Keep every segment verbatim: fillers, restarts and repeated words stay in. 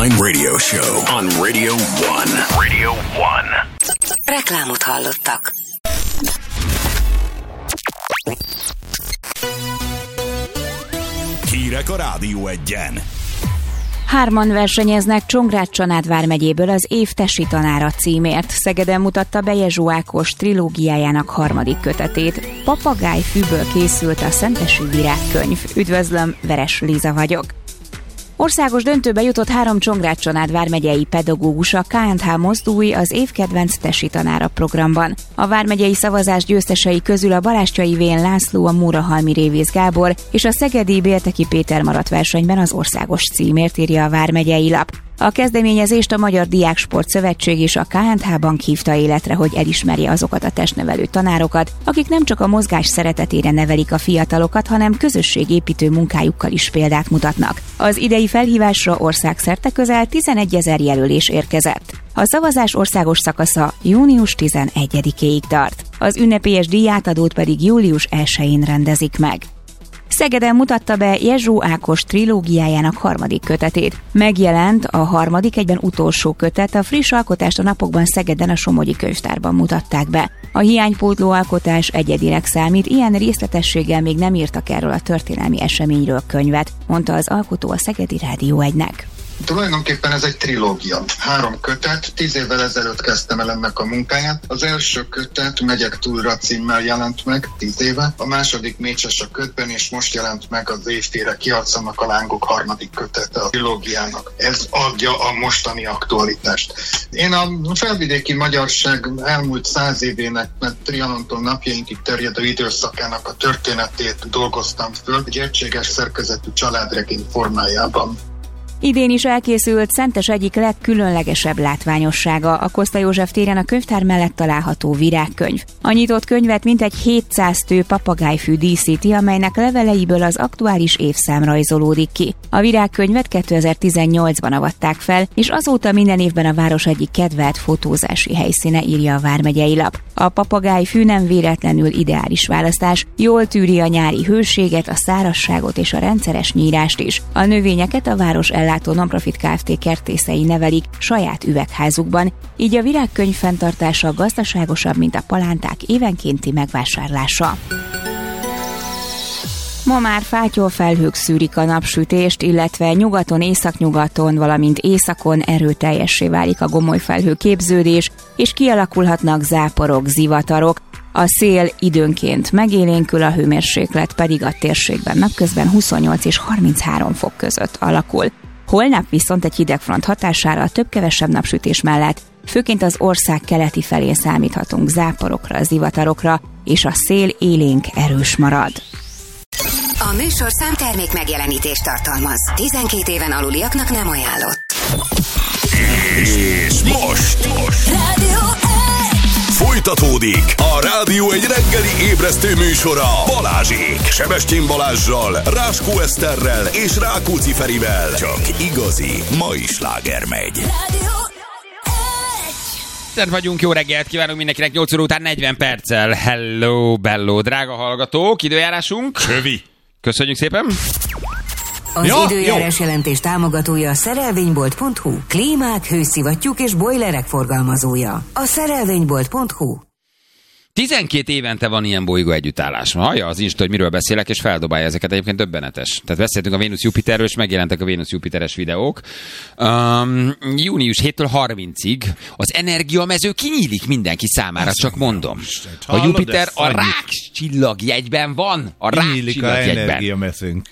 online radio show on Radio One. Radio One. Reklámot hallottak. Hírek a Rádió Egyen. Hárman versenyeznek Csongrád-Csanád vármegyéből az év tesi tanára címért. Szegeden mutatta be Jezsó Ákos trilógiájának harmadik kötetét. Papagájfűből készült a Szentesi Virágkönyv. Üdvözlöm, Veres Liza vagyok. Országos döntőbe jutott három Csongrád-Csanád vármegyei pedagógus a ká és há Mozdulj az évkedvenc tesi tanára programban. A vármegyei szavazás győztesei közül a Balástyai Vén László, a Mórahalmi Révész Gábor és a szegedi Bélteki Péter maradt versenyben az országos címért, írja a vármegyei lap. A kezdeményezést a Magyar Diáksport Szövetség és a ká és há Bank hívta életre, hogy elismerje azokat a testnevelő tanárokat, akik nem csak a mozgás szeretetére nevelik a fiatalokat, hanem közösségépítő munkájukkal is példát mutatnak. Az idei felhívásra országszerte közel tizenegyezer jelölés érkezett. A szavazás országos szakasza június tizenegyedikéig tart. Az ünnepélyes díjátadót pedig július elsején rendezik meg. Szegeden mutatta be Jezsó Ákos trilógiájának harmadik kötetét. Megjelent a harmadik, egyben utolsó kötet, a friss alkotást a napokban Szegeden a Somogyi Könyvtárban mutatták be. A hiánypótló alkotás egyedileg számít, ilyen részletességgel még nem írtak erről a történelmi eseményről könyvet, mondta az alkotó a Szegedi Rádió egynek. Tulajdonképpen ez egy trilógia. Három kötet, tíz évvel ezelőtt kezdtem el ennek a munkáját. Az első kötet Megyek túlra címmel jelent meg, tíz éve. A második Mécses a ködben, és most jelent meg az Évfére kiarcanak a lángok harmadik kötete a trilógiának. Ez adja a mostani aktualitást. Én a felvidéki magyarság elmúlt száz évének, mert Trianontól napjainkig terjedő időszakának a történetét dolgoztam föl egy egységes szerkezetű családregény formájában. Idén is elkészült Szentes egyik legkülönlegesebb látványossága, a Koszta József téren a könyvtár mellett található virágkönyv. A nyitott könyvet mintegy hétszáz tő papagájfű díszíti, amelynek leveleiből az aktuális évszám rajzolódik ki. A virágkönyvet kétezer-tizennyolcban avatták fel, és azóta minden évben a város egyik kedvelt fotózási helyszíne, írja a vármegyei lap. A papagájfű nem véletlenül ideális választás, jól tűri a nyári hőséget, a szárazságot és a rendszeres nyírást is. A növényeket a város ellátó Nonprofit Kft. Kertészei nevelik saját üvegházukban, így a virágkönyv fenntartása gazdaságosabb, mint a palánták évenkénti megvásárlása. Ma már fátyolfelhők szűrik a napsütést, illetve nyugaton, északnyugaton, valamint északon erőteljessé válik a gomoly felhőképződés, és kialakulhatnak záporok, zivatarok. A szél időnként megélénkül, a hőmérséklet pedig a térségben napközben huszonnyolc és harminchárom fok között alakul. Holnap viszont egy hidegfront hatására több-kevesebb napsütés mellett főként az ország keleti felén számíthatunk záporokra, zivatarokra, és a szél élénk erős marad. A műsorszám termék megjelenítést tartalmaz. tizenkét éven aluliaknak nem ajánlott. És most, most. Folytatódik a Rádió egy reggeli ébresztő műsora Balázsék, Sebestyén Balázssal, Ráskó Eszterrel és Rákóczi Ferivel. Csak igazi mai sláger megy. Itt vagyunk, jó reggelt kívánunk mindenkinek, nyolc óra után negyven perccel. Hello, bello, drága hallgatók, időjárásunk. Kövi. Köszönjük szépen. Az ja, időjárás jó. Jelentés támogatója a szerelvénybolt pont hu. Klímák, hőszivattyúk és bojlerek forgalmazója. A szerelvénybolt pont hu. tizenkét évente van ilyen bolygó együttállás. Hallja az Insta, hogy miről beszélek, és feldobálja ezeket, egyébként döbbenetes. Tehát beszéltünk a Vénusz-Jupiterről, és megjelentek a Vénusz-Jupiteres videók. Um, június hétől harmincig az energiamező kinyílik mindenki számára, ez csak mondom. A Jupiter a rák csillagjegyben van. A rák csillagjegyben. Energiamezőnk.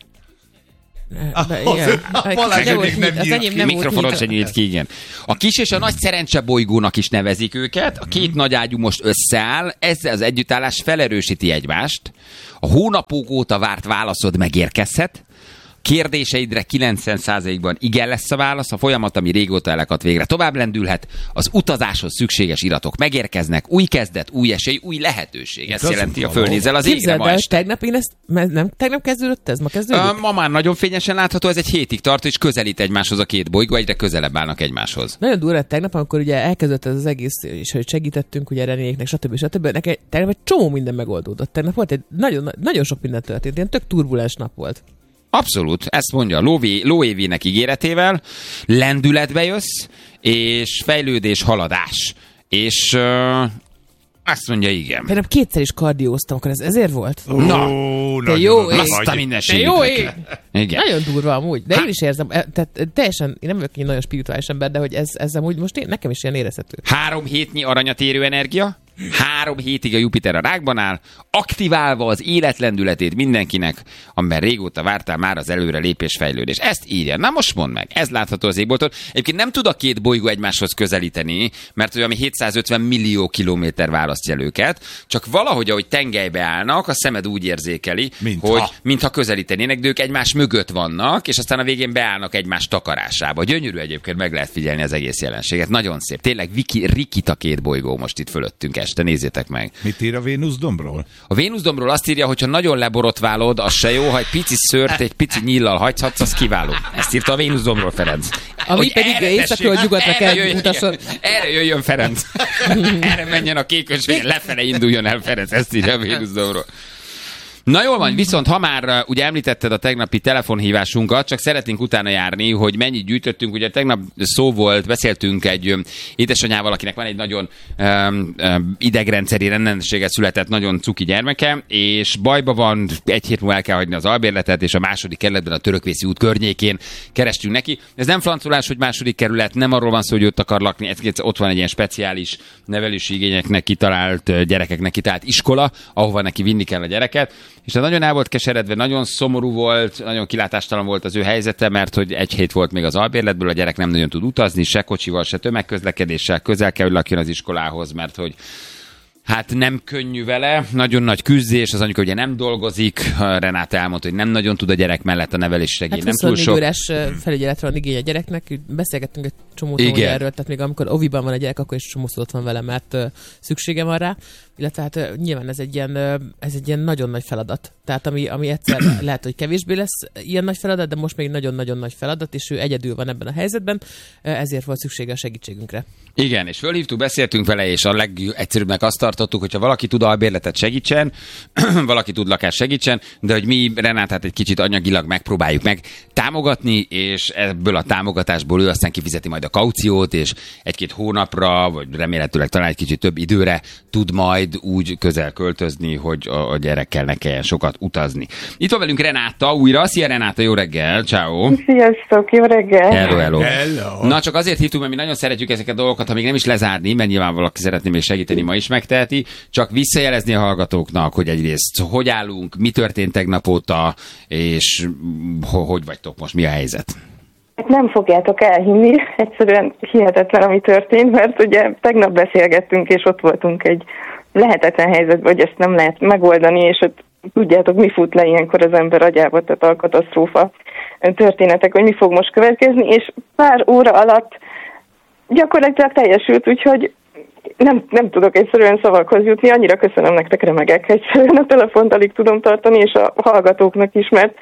Mikrofonon se nyílt ki, igen. A kis és a nagy szerencse bolygónak is nevezik őket. A két nagy ágyú most összeáll, ezzel az együttállás felerősíti egymást. A hónapok óta várt válaszod megérkezhet. Kérdéseidre kilencven százalékban igen lesz a válasz, a folyamat, ami régóta elakadt, végre tovább lendülhet, az utazáshoz szükséges iratok megérkeznek, új kezdet, új esély, új lehetőség. Ez jelenti, a fölnézel az égre ma este. Tegnap én ezt, nem tegnap kezdődött ez, ma kezdődött? Ma már nagyon fényesen látható, ez egy hétig tart, és közelít egymáshoz a két bolygó, egyre közelebb állnak egymáshoz. Nagyon durva tegnap, amikor ugye elkezdődött ez az egész, és hogy segítettünk ugye Renéknek, stb. stb. Nekem tegnap egy csomó minden megoldódott. Tegnap volt egy nagyon, nagyon sok minden történt, ilyen tök turbulens nap volt. Abszolút, ezt mondja, lóvé, lóévének ígéretével, lendületbe jössz, és fejlődés, haladás. És uh, azt mondja, igen. Például kétszer is kardióztam, akkor ez ezért volt? Oh, Na, te jó ég. Azt a mindenségét. Jó ég. Igen. Nagyon durva amúgy, de én is érzem, tehát teljesen, én nem vagyok egy nagyon spirituális ember, de hogy ez, ez amúgy most én, nekem is ilyen érezhető. Három hétnyi aranyat érő energia, három hétig a Jupiter a rákban áll, aktiválva az életlendületét mindenkinek, amiben régóta vártál már az előre lépés, fejlődés. Ezt írja. Na most mondd meg, ez látható az égbolton. Egyébként nem tud a két bolygó egymáshoz közelíteni, mert olyan hétszázötven millió kilométer választja el őket, csak valahogy, ahogy tengelybe állnak, a szemed úgy érzékeli, Mint hogy ha. mintha közelítenének, de ők egymás mögött vannak, és aztán a végén beállnak egymás takarásába. Gyönyörű egyébként, meg lehet figyelni az egész jelenséget. Nagyon szép. Tényleg Viki, rikít a két bolygó most itt fölöttünk este, nézzétek meg. Mit ír a Vénusz dombról? A Vénusz dombról azt írja, hogy ha nagyon leborotválod, az se jó, ha egy pici szőrt, egy pici nyíllal hagyhatsz, az kiváló. Ezt írta a Vénusz dombról Ferenc. Ami Hogy pedig erre északról tessék, nyugatra erre kell jöjjön, mutasson. erre jöjjön Ferenc. Erre menjen a kékösvény, lefele induljon el Ferenc, ezt írja a Vénusz dombról. Na jól van, viszont ha már uh, ugye említetted a tegnapi telefonhívásunkat, csak szeretnénk utána járni, hogy mennyit gyűjtöttünk. Ugye tegnap szó volt, beszéltünk egy um, édesanyával, akinek van egy nagyon um, um, idegrendszeri rendellenességet született, nagyon cuki gyermeke, és bajba van, egy hét múlva el kell hagyni az albérletet, és a második kerületben a Törökvészi út környékén kerestünk neki. Ez nem francolás, hogy második kerület, nem arról van szó, hogy ott akar lakni, ez, ott van egy ilyen speciális nevelési igényeknek kitalált, gyerekeknek kitalált iskola, ahova neki vinni kell a gyereket. És nagyon el volt keseredve, nagyon szomorú volt, nagyon kilátástalan volt az ő helyzete, mert hogy egy hét volt még az albérletből, a gyerek nem nagyon tud utazni, se kocsival, se tömegközlekedéssel, közel kell, hogy lakjon az iskolához, mert hogy hát nem könnyű vele, nagyon nagy küzdés, az anyuka ugye nem dolgozik, Renáta elmondta, hogy nem nagyon tud a gyerek mellett a nevelés segély, Hát nem túl sok. órás felügyeletre van igény a gyereknek, beszélgettünk egy csomót erről, tehát még amikor oviban van a gyerek, akkor is csomószor ott van vele, mert uh, szüksége van rá, illetve hát uh, nyilván ez egy ilyen, uh, ez egy ilyen nagyon nagy feladat. Tehát ami, ami egyszer lehet, hogy kevésbé lesz ilyen nagy feladat, de most még nagyon-nagyon nagy feladat, és ő egyedül van ebben a helyzetben, uh, ezért volt szüksége a segítségünkre. Igen, és fölhívtuk, beszéltünk vele, és a legegyszerűbbnek azt tartottuk, hogyha valaki tud albérletet segítsen, valaki tud lakást segítsen, de hogy mi Renátát egy kicsit anyagilag megpróbáljuk meg támogatni, és ebből a támogatásból ő aztán kifizeti majd a kauciót, és egy-két hónapra, vagy remélhetőleg talán egy kicsit több időre tud majd úgy közel költözni, hogy a gyerekkel ne kelljen sokat utazni. Itt van velünk Renáta újra. Szia Renáta, jó reggel, ciao. Sziasztok, jó reggel. Hello, hello. Hello. Na csak azért hívtuk, mert mi nagyon szeretjük ezeket a dolgokat, ha még nem is lezárni, mert nyilván valaki szeretné még segíteni, ma is megteheti, csak visszajelezni a hallgatóknak, hogy egyrészt hogy állunk, mi történt tegnap óta, és hogy vagytok most, mi a helyzet? Nem fogjátok elhinni, egyszerűen hihetetlen, ami történt, mert ugye tegnap beszélgettünk, és ott voltunk egy lehetetlen helyzetben, hogy ezt nem lehet megoldani, és ott tudjátok, mi fut le ilyenkor az ember agyába, tehát a katasztrófa történetek, hogy mi fog most következni, és pár óra alatt gyakorlatilag teljesült, úgyhogy nem, nem tudok egyszerűen szavakhoz jutni, annyira köszönöm nektek, remegek, egyszerűen a telefont alig tudom tartani, és a hallgatóknak is, mert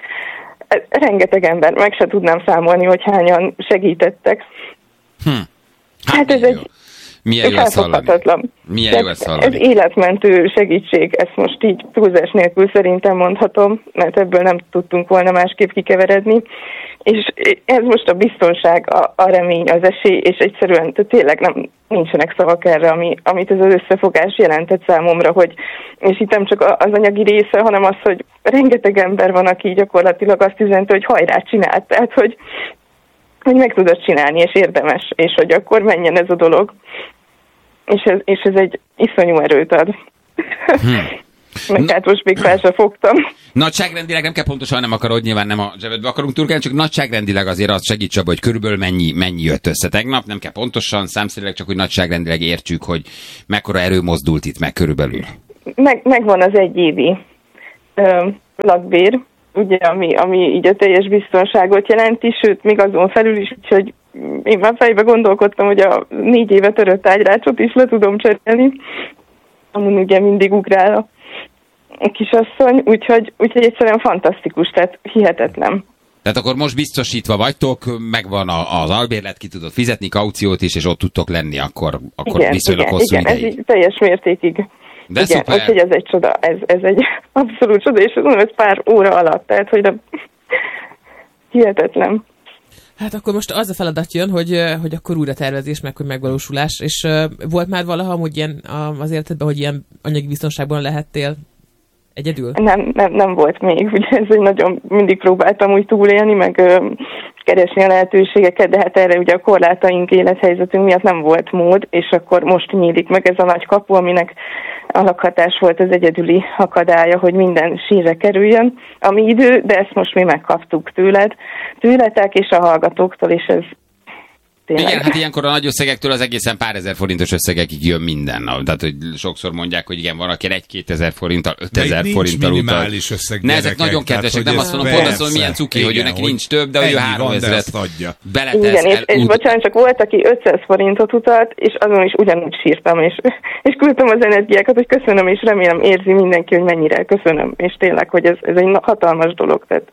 rengeteg ember, meg se tudnám számolni, hogy hányan segítettek. Hm. Hát, hát ez egy milyen jó ezt hallani. Milyen jó ezt hallani. Ez életmentő segítség, ezt most így túlzás nélkül szerintem mondhatom, mert ebből nem tudtunk volna másképp kikeveredni. És ez most a biztonság, a, a remény, az esély, és egyszerűen tényleg nem, nincsenek szavak erre, ami, amit ez az összefogás jelentett számomra, hogy, és itt nem csak az anyagi része, hanem az, hogy rengeteg ember van, aki gyakorlatilag azt üzente, hogy hajrá, csinált, tehát hogy, hogy meg tudod csinálni, és érdemes, és hogy akkor menjen ez a dolog. És ez, és ez egy iszonyú erőt ad. Hmm. Meg hát most még fel sem fogtam. Nagyságrendileg nem kell pontosan, nem akarod, nyilván nem a zsebedbe akarunk turkálni, csak nagyságrendileg azért azt segíts abba, hogy körülbelül mennyi, mennyi jött össze tegnap, nem kell pontosan, számszerűleg csak, hogy nagyságrendileg értsük, hogy mekkora erő mozdult itt meg körülbelül. Meg, megvan az egyévi ö, lakbér, ugye, ami, ami így a teljes biztonságot jelenti, sőt, még azon felül is, hogy én már fejbe gondolkodtam, hogy a négy éve törött ágyrácsot is le tudom cserélni, amin ugye mindig ugrál a a kisasszony, úgyhogy, úgyhogy egyszerűen fantasztikus, tehát hihetetlen. Tehát akkor most biztosítva vagytok, megvan az albérlet, ki tudod fizetni, kauciót is, és ott tudtok lenni, akkor, akkor igen, viszonylag igen, hosszú igen, ideig. Ez így teljes mértékig. De igen, szuper. Úgyhogy ez egy csoda, ez, ez egy abszolút csoda, és ez pár óra alatt, tehát hogy hihetetlen. Hát akkor most az a feladat jön, hogy, hogy akkor újra tervezés, meg hogy megvalósulás, és uh, volt már valaha amúgy ilyen az életedben, hogy ilyen anyagi biztonságban lehettél egyedül? Nem, nem, nem volt még, ugye ez egy nagyon, mindig próbáltam úgy túlélni, meg ö, keresni a lehetőségeket, de hát erre ugye a korlátaink, élethelyzetünk miatt nem volt mód, és akkor most nyílik meg ez a nagy kapu, aminek a lakhatás volt az egyedüli akadálya, hogy minden sínre kerüljön, ami idő, de ezt most mi megkaptuk tőled, tőletek és a hallgatóktól, és ez tényleg. Igen, hát ilyenkor a nagy összegektől az egészen pár ezer forintos összegekig jön minden. Tehát, hogy sokszor mondják, hogy igen, van, aki egy-két ezer forinttal, ötezer forinttal utal. Minimális összeg. Ne, ezek nagyon kedvesek, nem azt mondom, pont azt mondom, milyen cuki, igen, hogy őnek nincs több, de hogy ő háromezret beletesz. Igen, és, és bocsánat, csak volt, aki ötszáz forintot utalt, és azon is ugyanúgy sírtam, és, és küldtem az energiákat, hogy köszönöm, és remélem érzi mindenki, hogy mennyire köszönöm, és tényleg, hogy ez, ez egy hatalmas dolog. Tehát.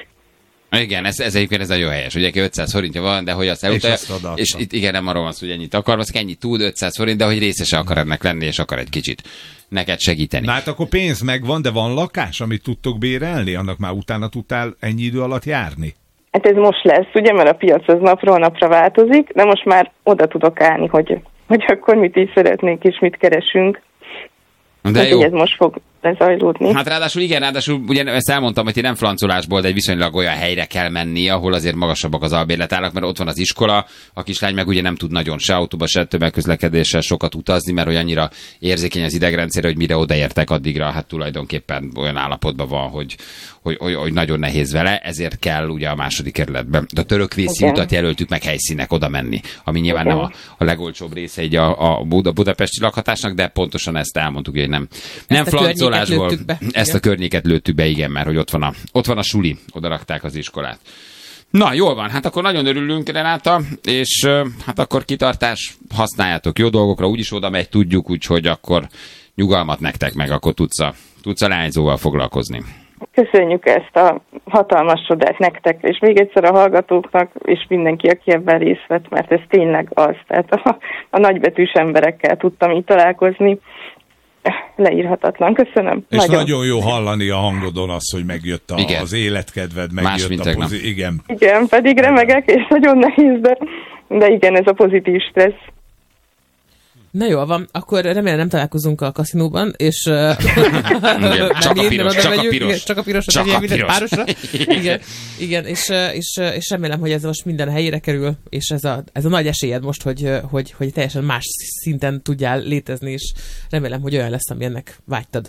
Igen, ez, ez egyébként ez nagyon helyes, hogy ötszáz forintja van, de hogy azt elutalja, és, és itt igen, nem arról van szó, hogy ennyit akar, az ennyit tud, ötszáz forint, de hogy részese akar ennek lenni, és akar egy kicsit neked segíteni. Na hát akkor pénz megvan, de van lakás, amit tudtok bérelni? Annak már utána tudtál ennyi idő alatt járni? Hát ez most lesz, ugye, mert a piac az napról napra változik, de most már oda tudok állni, hogy, hogy akkor mit is szeretnénk, és mit keresünk. De hát, jó. Ez most fog lezajlódni. Hát ráadásul igen, ráadásul ugye ezt elmondtam, hogy ti nem francolásból, de egy viszonylag olyan helyre kell menni, ahol azért magasabbak az albérletárak, mert ott van az iskola, a kislány meg ugye nem tud nagyon se autóba, se tömegközlekedéssel sokat utazni, mert hogy annyira érzékeny az idegrendszere, hogy mire odaértek addigra, hát tulajdonképpen olyan állapotban van, hogy, hogy, hogy, hogy nagyon nehéz vele, ezért kell ugye a második kerületben. De a Törökvészi utat jelöltük meg helyszínek oda menni, ami nyilván igen. nem a, a legolcsóbb része így a, a Buda, budapesti lakhatásnak, de pontosan ezt elmondtuk, hogy nem, nem francolásból. Ezt a környéket lőttük be, igen, mert hogy ott van a, ott van a suli, oda rakták az iskolát. Na, jól van, hát akkor nagyon örülünk, Renáta, és hát akkor kitartás, használjátok jó dolgokra, úgyis oda megy, tudjuk, úgyhogy akkor nyugalmat nektek, meg akkor tudsz a, tudsz a lányzóval foglalkozni. Köszönjük ezt a hatalmas csodát nektek, és még egyszer a hallgatóknak, és mindenki, aki ebben részt vett, mert ez tényleg az. Tehát a, a nagybetűs emberekkel tudtam így találkozni. Leírhatatlan, köszönöm. És nagyon, nagyon jó hallani a hangodon azt, hogy megjött a, az életkedved, megjött Más, a pozitív... Igen. igen, pedig remegek, és nagyon nehéz, de, de igen, ez a pozitív stressz. Na jó, van, akkor remélem nem találkozunk a kaszinóban, és... igen, csak, a piros, csak, a piros, igen, csak a piros, csak a piros. Párosra. igen, igen és, és, és remélem, hogy ez most minden helyére kerül, és ez a, ez a nagy esélyed most, hogy, hogy, hogy teljesen más szinten tudjál létezni, és remélem, hogy olyan lesz, ami ennek vágytad.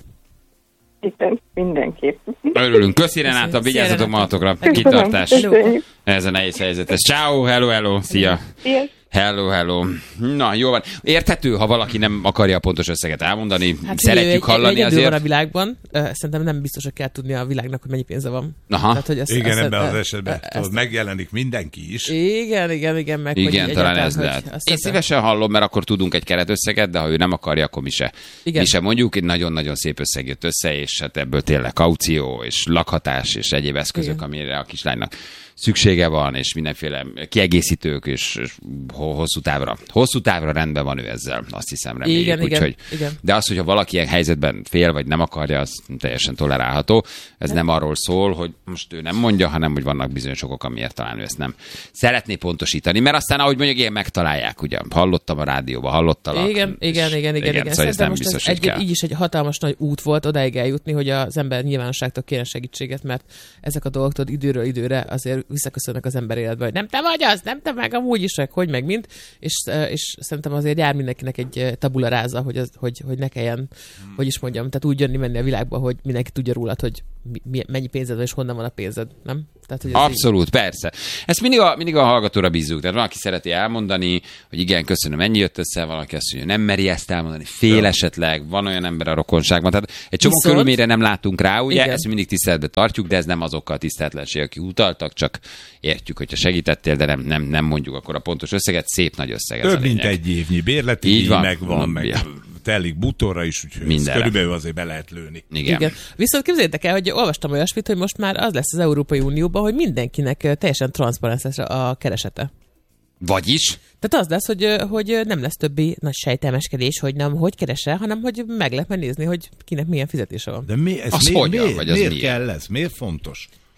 Igen, mindenképp. Örülünk. Köszi, Renáta, vigyázzatok magatokra. Kitartás. Ez a nehéz helyzet. Ez. Ciao, hello, hello, szia. Szia. Hello, hello. Na, jó van. Érthető, ha valaki nem akarja a pontos összeget elmondani. Hát szeretjük egy, hallani egy azért. Van a világban. Szerintem nem biztos, hogy kell tudnia a világnak, hogy mennyi pénze van. Aha. Tehát, hogy ezt, igen, ezt, ebben ezt, az esetben ezt, megjelenik mindenki is. Igen, igen, igen. Meg, igen, talán ez lehet. Én szépen... szívesen hallom, mert akkor tudunk egy keretösszeget, de ha ő nem akarja, akkor mi se. Mi se mondjuk, egy nagyon-nagyon szép összeg jött össze, és hát ebből tényleg kaució, és lakhatás, és egyéb eszközök, igen. amire a kislánynak szüksége van, és mindenféle kiegészítők, és hosszú távra. Hosszú távra rendben van ő ezzel, azt hiszem, reméljük. Igen, úgy, igen, hogy, igen. De az, hogyha valaki ilyen helyzetben fél, vagy nem akarja, az teljesen tolerálható. Ez nem, nem arról szól, hogy most ő nem mondja, hanem hogy vannak bizonyos okok, amiért talán ő ezt nem szeretné pontosítani. Mert aztán, ahogy mondjuk, ilyen megtalálják, ugye. Hallottam a rádióban, hallottalak. Igen, igen, igen, igen, igen. igen. Szóval ez nem biztos, ez egy, így is egy hatalmas nagy út volt odáig eljutni, hogy az ember nyilvánosságtól kérjen segítséget, mert ezek a dolgok tudod, időről időre azért visszaköszönnek az ember életbe, hogy nem te vagy az, nem te meg amúgy is, hogy meg mint, és, és szerintem azért jár mindenkinek egy tabula ráza, hogy, az, hogy, hogy ne kelljen, hmm. hogy is mondjam, tehát úgy jönni menni a világba, hogy mindenki tudja rólad, hogy mi, mennyi pénzed van, és honnan van a pénzed, nem? Tehát, hogy abszolút, így... persze. Ezt mindig a, mindig a hallgatóra bízzuk, tehát van, aki szereti elmondani, hogy igen, köszönöm, ennyi jött össze, valaki azt mondja, nem meri ezt elmondani, fél esetleg, van olyan ember a rokonságban, tehát egy csomó Viszont... körülményre nem látunk rá, ugye, igen. ezt mindig tiszteletbe tartjuk, de ez nem azokkal a tiszteletlenség, akik utaltak, csak értjük, hogyha segítettél, de nem, nem, nem mondjuk akkor a pontos összeget, szép nagy összeg. Több mint egy évnyi bérleti díj megvan, meg ja. telik bútorra is, úgyhogy körülbelül azért be lehet lőni. Igen. Igen. Viszont képzeljétek el, hogy olvastam olyasmit, hogy most már az lesz az Európai Unióban, hogy mindenkinek teljesen transzparens lesz a keresete. Vagyis? Tehát az lesz, hogy, hogy nem lesz többi nagy sejtelmeskedés, hogy nem hogy keresel, hanem hogy meg lehet nézni, hogy kinek milyen fizetése van. De mi, ez az mi, hogyan, miért, vagy az miért milyen? kell ez? Miért fontos?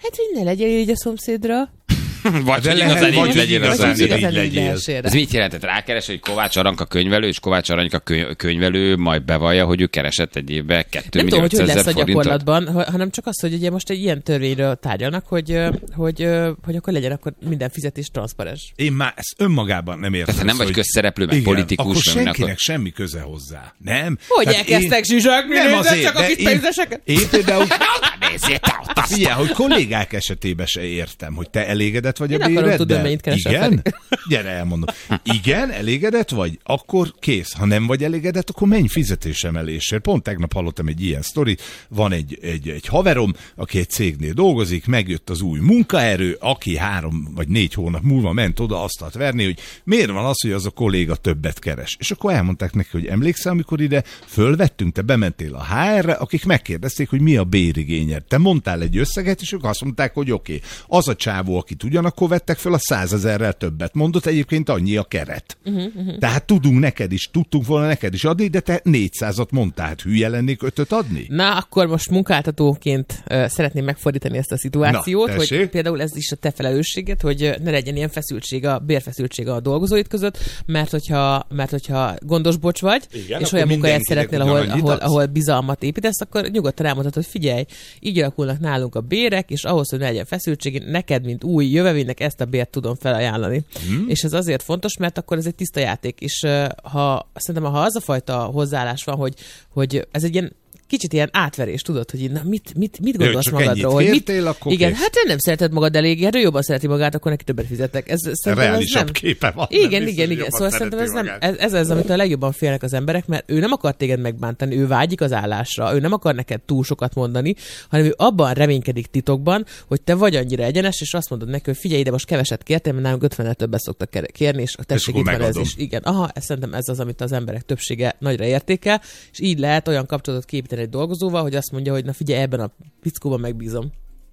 Hát, hogy ne legyél így a szomszédra. Vagy hogy igazán így legyél a szomszédra. Ez mit jelentett? Rákeres, hogy Kovács Aranka könyvelő, és Kovács Aranka könyvelő majd bevallja, hogy ő keresett egy évben kettő millió ötszáz ezer forintot. Nem tudom, hogy lesz a gyakorlatban, hanem csak az, hogy ugye most egy ilyen törvényről tárgyalnak, hogy, hogy, hogy akkor legyen akkor minden fizetés transzparens. Én már ezt önmagában nem értem. Tehát nem vagy közszereplő, meg politikus. Akkor senkinek semmi köze hozzá. Nem? Hogy elkezdtek zsizsakni, csak a kis pénzeseket? Én például... Figyelj, hogy kollégák esetében se értem, hogy te elégedett vagy én a béreddel? Tudom, mennyit keresel. Igen? Gyere, elmondom. Igen, elégedett vagy? Akkor kész. Ha nem vagy elégedett, akkor menj fizetésemelésért. Pont tegnap hallottam egy ilyen sztorit. Van egy, egy, egy haverom, aki egy cégnél dolgozik, megjött az új munkaerő, aki három vagy négy hónap múlva ment oda asztalt verni, hogy miért van az, hogy az a kolléga többet keres. És akkor elmondták neki, hogy emlékszel, amikor ide fölvettünk, te bementél a há erre, akik megkérdezték, hogy mi a bérigényed. Te mondtál egy összeget, és ők azt mondták, hogy oké, okay, az a csávó, akit ugyanakkor vettek föl, a százezerrel többet mondott, egyébként annyi a keret. Uh-huh, uh-huh. Tehát tudunk neked is, tudtunk volna neked is adni, de te négyszázat mondtál, hát hülye lennék ötöt adni? Na, akkor most munkáltatóként uh, szeretném megfordítani ezt a szituációt, na, hogy például ez is a te felelősséged, hogy ne legyen ilyen feszültség, a bérfeszültség a dolgozóid között, mert hogyha, mert hogyha gondos bocs vagy, igen, és olyan munkahelyet szeretnél, ahol, ahol, ahol bizalmat építesz, akkor nyugodtan elmondhatod, hogy figyelj, így alakulnak nálunk a bérek, és ahhoz, hogy ne legyen feszültség, neked, mint új jövevénynek ezt a bért tudom felajánlani. Hmm. És ez azért fontos, mert akkor ez egy tiszta játék, és uh, ha szerintem, ha az a fajta hozzáállás van, hogy, hogy ez egy ilyen kicsit ilyen átverés, tudod, hogy na, mit, mit, mit gondolsz magadról? Hogy mit, igen, kész. Hát nem szereted magad elég, hát ő jobban szereti magát, akkor neki többet fizetnek. Ez reálisabb képe van. Igen, nem igen, igen. Szóval szerintem ez, nem, ez, ez az, amit a legjobban félnek az emberek, mert ő nem akar téged megbántani, ő vágyik az állásra, ő nem akar neked túl sokat mondani, hanem ő abban reménykedik titokban, hogy te vagy annyira egyenes, és azt mondod neki, hogy figyelj ide, most keveset kértem, mert nálunk ötvennel többet szoktak kérni, és tessék itt van ez is. Igen, aha, ez szerintem ez az, amit az emberek többsége nagyra értékel, és így lehet olyan kapcsolatot képíteni egy dolgozóval, hogy azt mondja, hogy na figyelj, ebben a pickóban megbízom.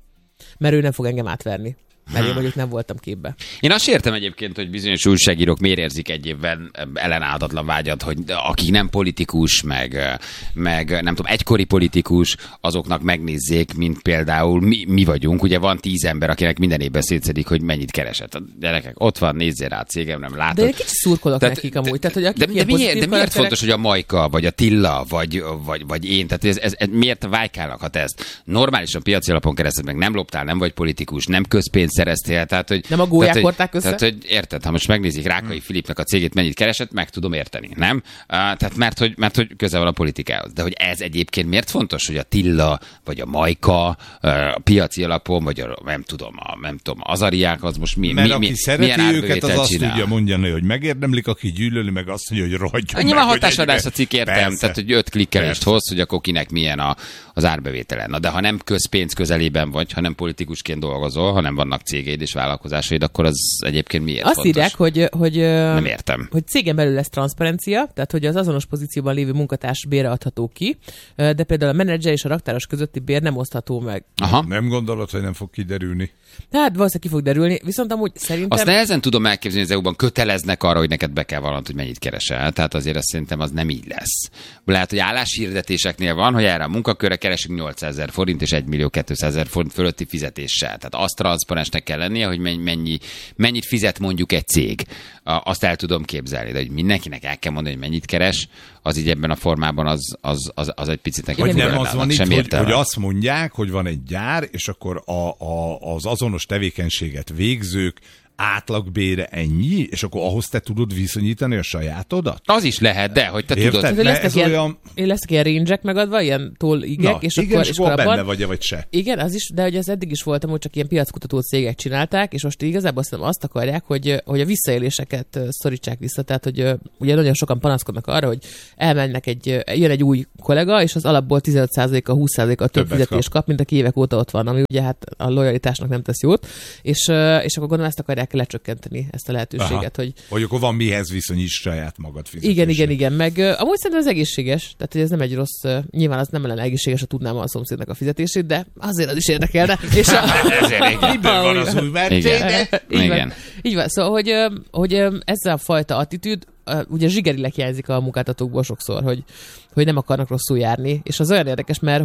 Mert ő nem fog engem átverni. Mert én mondjuk nem voltam képbe. Én azt értem egyébként, hogy bizonyos újságírók miért érzik egy évben ellenállhatatlan vágyat, hogy akik nem politikus, meg, meg nem tudom, egykori politikus, azoknak megnézzék, mint például mi, mi vagyunk. Ugye van tíz ember, akinek minden évben szétszedik, hogy mennyit keresett. A gyerekek, ott van, nézzél rá a cégem, nem látod. De én kicsit szurkolok tehát, nekik amúgy. Tehát, hogy de, de, miért, de miért fontos, hogy a Majka, vagy a Tilla, vagy, vagy, vagy én, tehát ez, ez, ez, miért vájkálnak ezt? Normálisan piaci alapon kerested meg, nem loptál, nem vagy politikus, nem közpénz szereztél, tehát hogy... Nem a gólyák hordták össze? Tehát, hogy érted, ha most megnézik Rákai hmm. Filipnek a cégét, mennyit keresett, meg tudom érteni, nem? Uh, tehát mert hogy, mert hogy közel van a politikához. De hogy ez egyébként miért fontos, hogy a Tilla, vagy a Majka uh, a piaci alapon, vagy a, nem tudom, a, nem tudom, az Ariák, az most mi, mert mi, aki mi, szereti őket, az azt tudja mondani, hogy megérdemlik, aki gyűlöli, meg azt mondja, hogy rohagyjon. Nyilván hatásodás a cikk értem, tehát hogy öt klikkelést hoz, hogy akkor kinek milyen a, az árbevételen. Na de ha nem közpénz közelében vagy, ha nem politikusként dolgozol, hanem vannak cégéd és vállalkozásaid, akkor az egyébként miért azt fontos? Írják, hogy, hogy, nem értem. Hogy cégen belül lesz transzparencia, tehát hogy az azonos pozícióban lévő munkatárs bére adható ki, de például a menedzser és a raktáros közötti bér nem osztható meg. Aha. Nem gondolod, hogy nem fog kiderülni? Hát valószínűleg ki fog derülni, viszont amúgy szerintem... Azt nehezen tudom elképzelni, hogy az é u-ban köteleznek arra, hogy neked be kell vallanod, hogy mennyit keresel. Tehát azért azt szerintem az nem így lesz. Lehet, hogy álláshirdetéseknél van, hogy erre a munkakörre keresünk nyolcszázezer forint és egymillió kétszázezer forint fölötti fizetéssel. Tehát azt transzparensnek kell lennie, hogy mennyi, mennyit fizet mondjuk egy cég. Azt el tudom képzelni, de hogy mindenkinek el kell mondani, hogy mennyit keres, az így ebben a formában az, az, az, az egy picit nekem vagy nem az van itt, hogy, hogy azt mondják, hogy van egy gyár, és akkor a, a, az azonos tevékenységet végzők átlagbére ennyi, és akkor ahhoz te tudod viszonyítani a sajátodat? Az is lehet, de hogy te érted? tudod. Tehát, lesznek, ilyen, olyan... lesznek ilyen range-ek megadva, ilyen toll-igek, na, és igen, akkor, és akkor benne vagy-e, vagy se. Igen, az is, de hogy az eddig is voltam, hogy csak ilyen piackutató cégek csinálták, és most igazából szerintem azt akarják, hogy, hogy a visszaéléseket szorítsák vissza, tehát hogy ugye nagyon sokan panaszkodnak arra, hogy elmennek egy, jön egy új kollega, és az alapból tizenöt százaléka, húsz százaléka több fizetést kap. kap, mint aki évek óta ott van, ami ugye hát a lojalitásnak nem tesz jót, és, és akkor gondolom ezt akarják lecsökkenteni, ezt a lehetőséget, aha, hogy... Hogy akkor van mihez viszonyíts saját magad fizetésre. Igen, igen, igen, meg uh, amúgy szerintem ez egészséges, tehát hogy ez nem egy rossz, uh, nyilván az nem lenne egészséges, ha tudnám a szomszédnak a fizetését, de azért az is érdekelne. És a... Ezért igen. van az új igen. igen. Így van, szóval, hogy, hogy ezzel a fajta attitűd, ugye zsigerileg hiányzik a munkáltatókból sokszor, hogy, hogy nem akarnak rosszul járni, és az olyan érdekes, mert hogy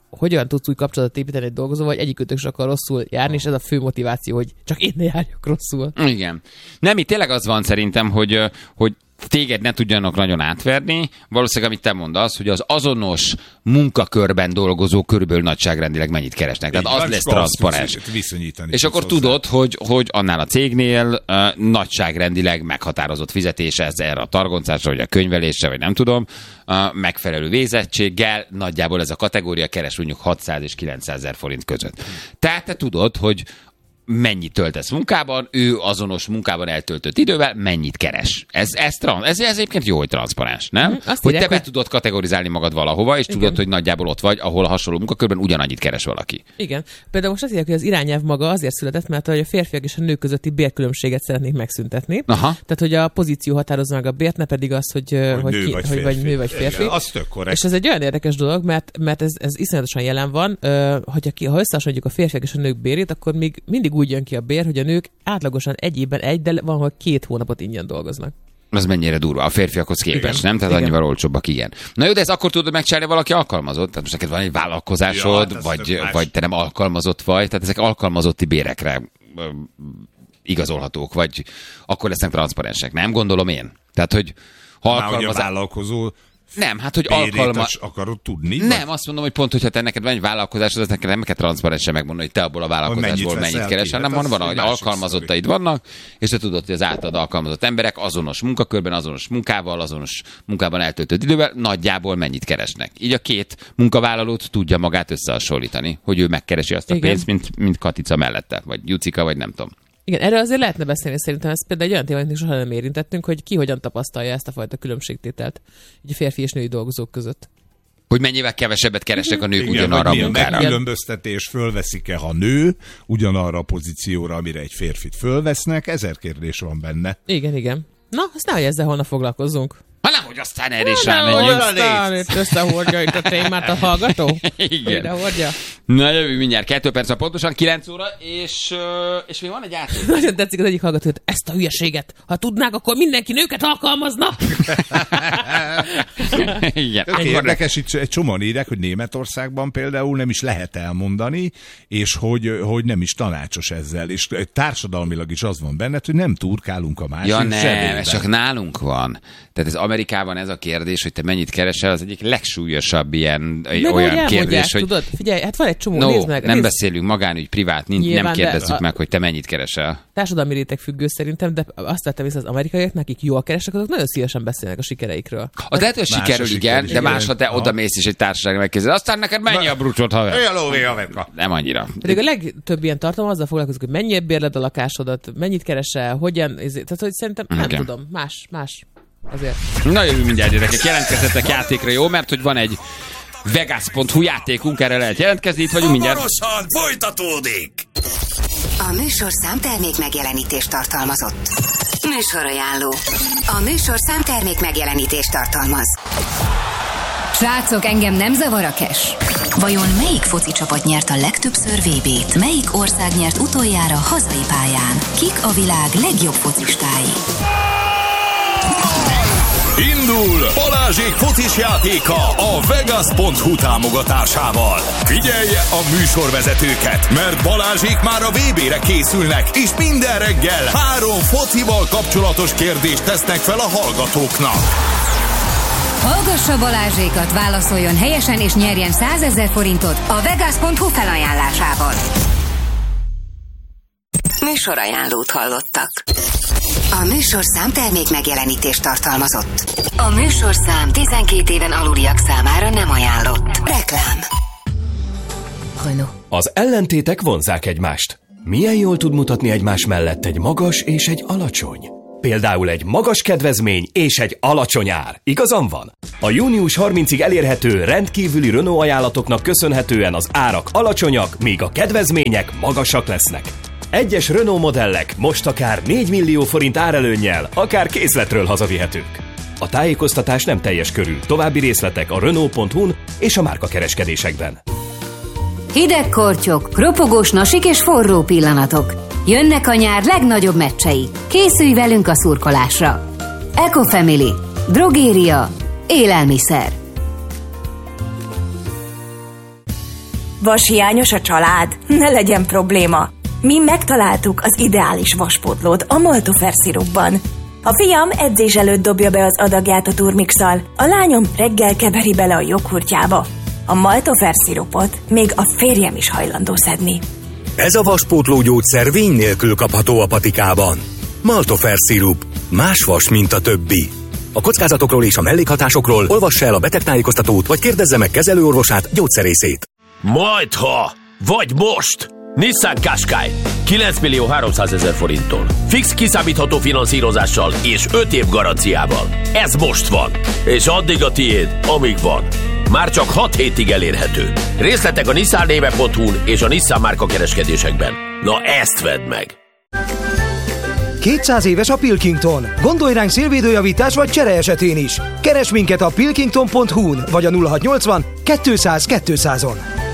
hogyan tudsz új kapcsolatot építeni egy dolgozóval, vagy egyikőtök is akar rosszul járni, és ez a fő motiváció, hogy csak én ne járjak rosszul. Igen. Nem, itt tényleg az van szerintem, hogy, hogy téged ne tudjanak nagyon átverni. Valószínűleg, amit te mondasz, hogy az azonos munkakörben dolgozó körülbelül nagyságrendileg mennyit keresnek. Tehát az lesz transzparens. És akkor tudod, hogy, hogy annál a cégnél uh, nagyságrendileg meghatározott fizetése ez erre a targoncásra, vagy a könyvelésre, vagy nem tudom, uh, megfelelő végzettséggel nagyjából ez a kategória keres mondjuk hatszáz és kilencszázezer forint között. Tehát te tudod, hogy mennyit töltesz munkában, ő azonos munkában eltöltött idővel mennyit keres. Ez, ez, ez, ez egyébként jó, hogy transzparens, nem? Azt hogy írják, te be hogy... tudod kategorizálni magad valahova, és igen. tudod, hogy nagyjából ott vagy, ahol a hasonló munkakörben ugyanannyit keres valaki. Igen. Például most azt írják, hogy az irányelv maga azért született, mert hogy a férfiak és a nők közötti bérkülönbséget szeretnék megszüntetni. Aha. Tehát, hogy a pozíció határozza meg a bért, ne pedig az, hogy, hogy, hogy, nő, ki, vagy hogy vagy nő vagy férfi. Igen, az tök korrekt. És ez egy olyan érdekes dolog, mert, mert ez, ez iszonyatosan jelen van, hogy ha összehasonlítjuk a férfiak és a nők bérét, akkor még mindig úgy jön ki a bér, hogy a nők átlagosan egy évben egy, de van, hogy két hónapot ingyen dolgoznak. Az mennyire durva, a férfiakhoz képest, igen. nem? Tehát igen. annyival olcsóbbak, igen. Na jó, de ez akkor tudod megcsinálni, valaki alkalmazott? Tehát most neked van egy vállalkozásod, ja, vagy, vagy te nem alkalmazott vagy, tehát ezek alkalmazotti bérekre ö, igazolhatók, vagy akkor lesznek transzparensek, nem? Gondolom én. Tehát, hogy ha alkalmaz... a vállalkozó nem, hát, hogy alkalma... akarod tudni? Nem, vagy? Azt mondom, hogy pont, hogyha te neked van egy vállalkozás, az neked nem kell transzparensen megmondani, hogy te abból a vállalkozásból mennyit, mennyit keresel, hanem van, hogy alkalmazottaid vannak, és te tudod, hogy az általad alkalmazott emberek azonos munkakörben, azonos munkával, azonos munkában eltöltött idővel nagyjából mennyit keresnek. Így a két munkavállalót tudja magát összehasonlítani, hogy ő megkeresi azt a igen. pénzt, mint, mint Katica mellette, vagy Jucika, vagy nem tudom. Igen, erről azért lehetne beszélni, szerintem ez például egy olyan téma, amit soha nem érintettünk, hogy ki hogyan tapasztalja ezt a fajta különbségtételt egy férfi és női dolgozók között. Hogy mennyivel kevesebbet keresnek a nők igen, ugyanarra a munkára. Megkülönböztetés, fölveszik-e, ha nő, ugyanarra a pozícióra, amire egy férfit fölvesznek, ezer kérdés van benne. Igen, igen. Na, azt nehogy ezzel holnap foglalkozzunk. Ha nehogy aztán erre is rámenjünk. Aztán itt összehordja itt a témát a hallgató. Igen. Hordja. Na jövő mindjárt, kettő perc, pontosan kilenc óra, és, és még van egy játék. Nagyon tetszik az egyik hallgató, hogy ezt a hülyeséget, ha tudnák, akkor mindenki nőket alkalmazna. Igen. Érdekes, itt egy csomóan írják, hogy Németországban például nem is lehet elmondani, és hogy, hogy nem is tanácsos ezzel, és társadalmilag is az van benned, hogy nem turkálunk a másik ja, nem, zsebében. ez csak nálunk van. Tehát ez Amerikában ez a kérdés, hogy te mennyit keresel, az egyik legsúlyosabb ilyen meg olyan kérdés, hogy... Tudod, figyelj, hát van egy csomó, no, nézd meg. nem nézd... beszélünk magánügy, privát, nyilván, nem kérdezzük a... meg, hogy te mennyit keresel. Társadalmi réteg függő szerintem, de azt vettem vissza az amerikaiak, akik jól keresnek, azok nagyon szívesen beszélnek a sikereikről. A lehet, hogy sikerül, igen, de más, ha te odamész és egy társaságra megkérdezed, aztán neked mennyi a brucsot, haver? Olyan lóvé, haverka. Nem annyira. Pedig a legtöbb ilyen tartalom azzal foglalkozik, hogy mennyi bérled a lakásodat, mennyit keresel, hogyan, tehát hogy szerintem nem okay. tudom, más, más. Azért. Na jövő mindjárt, gyerekek, jelentkezzetek játékra, jó? Mert hogy van egy vegas pont hu játékunk, erre lehet jelentkezni, itt vagyunk mindjárt. Hamarosan folytatódik! A műsorszám termék megjelenítést tartalmazott. Műsorajánló. A műsorszám termék megjelenítést tartalmaz. Srácok, engem nem zavar a cash. Vajon melyik foci csapat nyert a legtöbbször vé bét? Melyik ország nyert utoljára hazai pályán? Kik a világ legjobb focistái? Indul Balázsék focis játéka a vegas pont hu támogatásával. Figyelje a műsorvezetőket, mert Balázsék már a vé bére készülnek, és minden reggel három focival kapcsolatos kérdést tesznek fel a hallgatóknak. Hallgassa Balázsékat, válaszoljon helyesen és nyerjen százezer forintot a vegas pont hu felajánlásával. Műsorajánlót hallottak. A műsorszám termék megjelenítést tartalmazott. A műsorszám tizenkét éven aluliak számára nem ajánlott. Reklám. Renault. Az ellentétek vonzzák egymást. Milyen jól tud mutatni egymás mellett egy magas és egy alacsony? Például egy magas kedvezmény és egy alacsony ár. Igazam van? A június harmincadikáig elérhető rendkívüli Renault ajánlatoknak köszönhetően az árak alacsonyak, míg a kedvezmények magasak lesznek. Egyes Renault modellek most akár négy millió forint árelőnnyel, akár készletről hazavihetők. A tájékoztatás nem teljes körű. További részletek a Renault pont hu-n és a márkakereskedésekben. Hideg kortyok, ropogós nasik és forró pillanatok. Jönnek a nyár legnagyobb meccsei. Készülj velünk a szurkolásra. Ecofamily. Drogéria. Élelmiszer. Vashiányos a család? Ne legyen probléma. Mi megtaláltuk az ideális vaspótlót a Maltofer szirupban. A fiam edzés előtt dobja be az adagját a turmixal, a lányom reggel keveri bele a joghurtjába. A Maltofer szirupot még a férjem is hajlandó szedni. Ez a vaspótló gyógyszer vény nélkül kapható a patikában. Maltofer szirup. Más vas, mint a többi. A kockázatokról és a mellékhatásokról olvassa el a betegtájékoztatót, vagy kérdezze meg kezelőorvosát, gyógyszerészét. Majdha, vagy most! Nissan Qashqai kilenc millió háromszázezer forinttól. Fix kiszámítható finanszírozással és öt év garanciával. Ez most van, és addig a tiéd, amíg van. Már csak hat hétig elérhető. Részletek a nissan néve pont hu-n és a Nissan márka kereskedésekben. Na ezt vedd meg! kétszáz éves a Pilkington. Gondolj ránk szélvédőjavítás vagy csere esetén is. Keresd minket a pilkington pont hu-n vagy a nulla hatszáznyolcvan kétszáz kétszázon.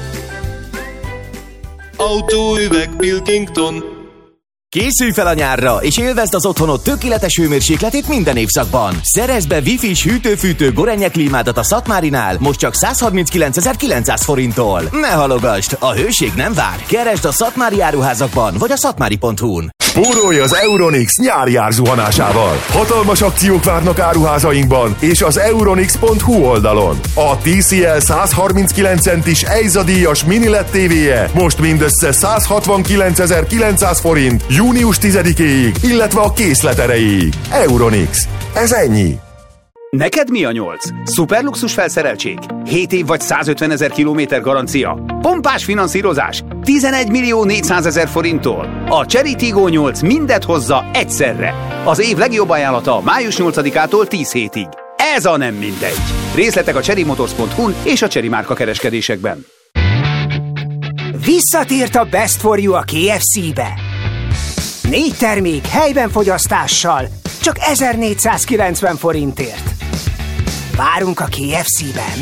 Autóüveg Pilkington. Készülj fel a nyárra, és élvezd az otthonod tökéletes hőmérsékletét minden évszakban. Szerezd be Wi-Fi-s hűtő-fűtő Gorenje klímádat a Szatmárinál, most csak százharminckilencezer-kilencszáz forinttól. Ne halogasd, a hőség nem vár. Keresd a Szatmári áruházakban, vagy a szatmári pont hu-n. Spórolj az Euronix nyári árzuhanásával. Hatalmas akciók várnak áruházainkban és az euronix pont hu oldalon. A té cé el százharminckilenc centis Eiza díjas mini el é dé tévéje most mindössze százhatvankilencezer-kilencszáz forint június tizedikéig, illetve a készlet erejéig. Euronix. Ez ennyi. Neked mi a nyolc? Szuperluxus felszereltség? hét év vagy százötvenezer kilométer garancia? Pompás finanszírozás? tizenegy millió négyszázezer forinttól? A Chery Tiggo nyolc mindet hozza egyszerre. Az év legjobb ajánlata május nyolcadikától tíz hétig. Ez a nem mindegy. Részletek a chery motors pont hu-n és a Chery márka kereskedésekben. Visszatért a Best for You a ká ef cé-be. Négy termék helyben fogyasztással, csak ezernégyszázkilencven forintért. Várunk a ká ef cé-ben.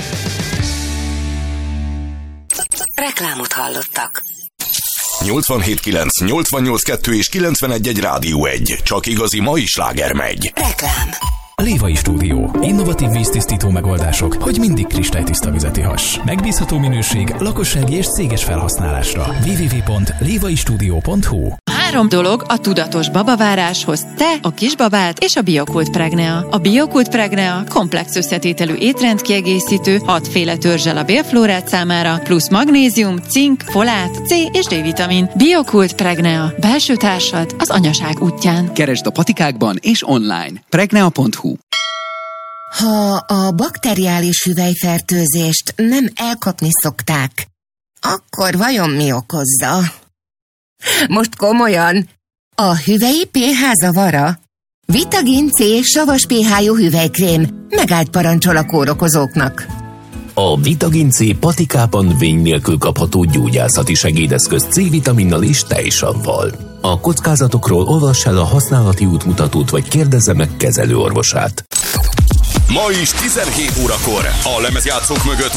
Reklámot hallottak. nyolcvanhét kilenc, nyolcvannyolc kettő és kilencvenegy egy Rádió egy. Csak igazi mai sláger megy. Reklám. A Lévai Stúdió. Innovatív víztisztító megoldások, hogy mindig kristálytiszta vizet ihass. Megbízható minőség, lakossági és céges felhasználásra. double-u double-u double-u pont lévai stúdió pont hu. Három dolog a tudatos babaváráshoz: te, a kisbabád és a Biokult Pregnea. A Biokult Pregnea komplex összetételű étrendkiegészítő, hatféle törzsel a bélflórát számára, plusz magnézium, cink, folát, C és D-vitamin. Biokult Pregnea. Belső társad az anyaság útján. Keresd a patikákban és online. pregnea pont hu. Ha a bakteriális hüvelyfertőzést nem elkapni szokták, akkor vajon mi okozza? Most komolyan, a hüvelyi pé há zavara? Vitagin C savas pé há-jú hüvelykrém megállt parancsol a kórokozóknak. A Vitagin C patikában vény nélkül kapható gyógyászati segédeszköz C-vitaminnal és tejsavval. A kockázatokról olvass el a használati útmutatót, vagy kérdezze meg kezelőorvosát. Ma is tizenhét órakor a lemezjátszók mögött